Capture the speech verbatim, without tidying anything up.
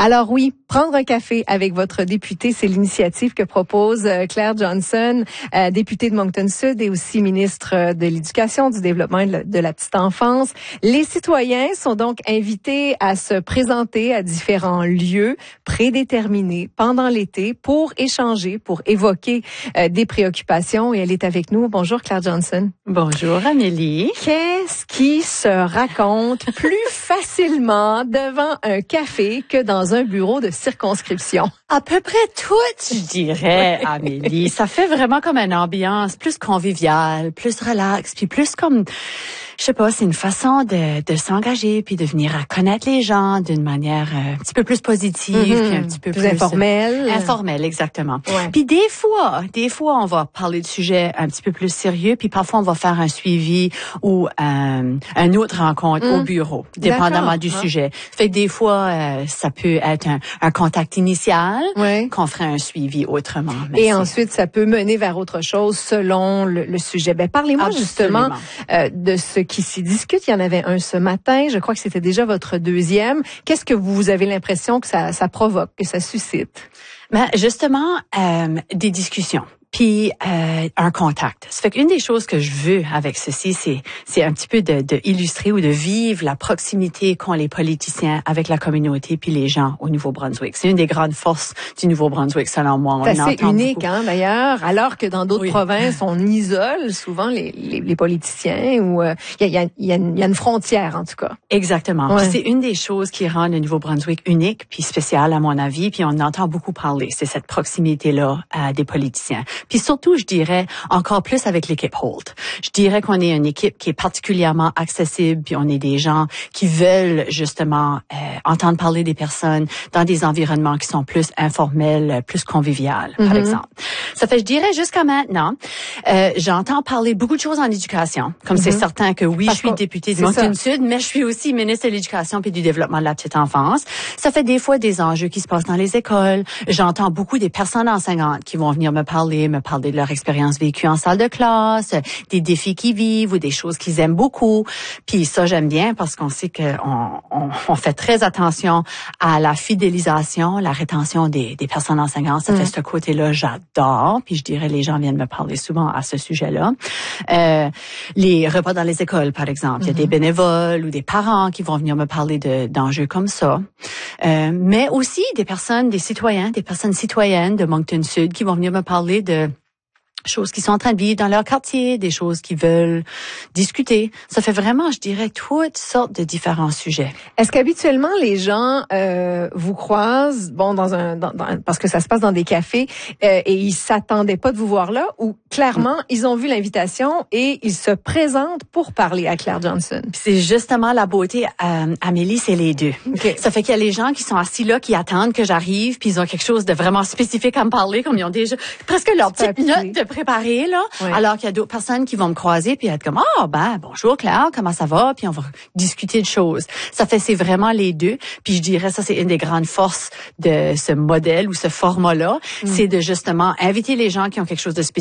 Alors oui, prendre un café avec votre député, c'est l'initiative que propose Claire Johnson, euh, députée de Moncton Sud et aussi ministre de l'Éducation, du Développement et de la petite enfance. Les citoyens sont donc invités à se présenter à différents lieux prédéterminés pendant l'été pour échanger, pour évoquer euh, des préoccupations. Et elle est avec nous. Bonjour Claire Johnson. Bonjour Amélie. Qu'est-ce qui se raconte plus facilement devant un café que dans un bureau de circonscription? À peu près tout, je dirais, Amélie. Ça fait vraiment comme une ambiance plus conviviale, plus relax, puis plus comme, je sais pas, c'est une façon de, de s'engager puis de venir à connaître les gens d'une manière euh, un petit peu plus positive, Mm-hmm. puis un petit peu plus, plus informelle. Informelle, exactement. Ouais. Puis des fois, des fois, on va parler de sujets un petit peu plus sérieux, puis parfois on va faire un suivi ou euh, une autre rencontre mm. au bureau, dépendamment D'accord. du ah. sujet. Fait que des fois, euh, ça peut être un, un contact initial, ouais. qu'on ferait un suivi autrement. Mais et c'est... ensuite, ça peut mener vers autre chose selon le, le sujet. Ben, parlez-moi Absolument. justement euh, de ce qui s'y discute. Il y en avait un ce matin. Je crois que c'était déjà votre deuxième. Qu'est-ce que vous avez l'impression que ça, ça provoque, que ça suscite? Ben, justement, euh, des discussions. Puis euh, un contact. Ça fait qu'une des choses que je veux avec ceci, c'est c'est un petit peu de, de illustrer ou de vivre la proximité qu'ont les politiciens avec la communauté puis les gens au Nouveau-Brunswick. C'est une des grandes forces du Nouveau-Brunswick, selon moi. C'est assez unique, hein, d'ailleurs. Alors que dans d'autres oui. provinces, on isole souvent les les, les politiciens ou il euh, y, a, y, a, y, a une, y a une frontière en tout cas. Exactement. Ouais. C'est une des choses qui rend le Nouveau-Brunswick unique puis spécial à mon avis. Puis on entend beaucoup parler. C'est cette proximité là euh, des politiciens. Puis surtout, je dirais, encore plus avec l'équipe Holt. Je dirais qu'on est une équipe qui est particulièrement accessible, puis on est des gens qui veulent justement euh, entendre parler des personnes dans des environnements qui sont plus informels, plus conviviales, mm-hmm. par exemple. Ça fait, je dirais, jusqu'à maintenant, euh, j'entends parler beaucoup de choses en éducation, comme mm-hmm. c'est certain que oui, Parce je suis députée de Moncton Sud, mais je suis aussi ministre de l'Éducation puis du Développement de la petite enfance. Ça fait des fois des enjeux qui se passent dans les écoles. J'entends beaucoup des personnes enseignantes qui vont venir me parler, me parler de leur expérience vécue en salle de classe, des défis qu'ils vivent ou des choses qu'ils aiment beaucoup. Puis ça, j'aime bien parce qu'on sait qu'on on, on fait très attention à la fidélisation, la rétention des, des personnes enseignantes. Ça mmh. fait ce côté-là, j'adore. Puis je dirais, les gens viennent me parler souvent à ce sujet-là. Euh, les repas dans les écoles, par exemple. Il y a mmh. des bénévoles ou des parents qui vont venir me parler de, d'enjeux comme ça. Euh, mais aussi des personnes, des citoyens, des personnes citoyennes de Moncton Sud qui vont venir me parler de choses qui sont en train de vivre dans leur quartier, des choses qu'ils veulent discuter. Ça fait vraiment, je dirais, toutes sortes de différents sujets. Est-ce qu'habituellement, les gens euh, vous croisent, bon, dans un, dans, dans, parce que ça se passe dans des cafés, euh, et ils s'attendaient pas de vous voir là, ou clairement, mm. ils ont vu l'invitation et ils se présentent pour parler à Claire Johnson? Puis c'est justement la beauté, euh, Amélie, c'est les deux. Okay. Ça fait qu'il y a les gens qui sont assis là, qui attendent que j'arrive, puis ils ont quelque chose de vraiment spécifique à me parler, comme ils ont déjà presque leur petite note de préparé là, oui. alors qu'il y a d'autres personnes qui vont me croiser puis être comme ah oh, ben bonjour Claire, comment ça va, puis on va discuter de choses. Ça fait c'est vraiment les deux, puis je dirais ça c'est une des grandes forces de ce modèle ou ce format là, mm. c'est de justement inviter les gens qui ont quelque chose de spécifique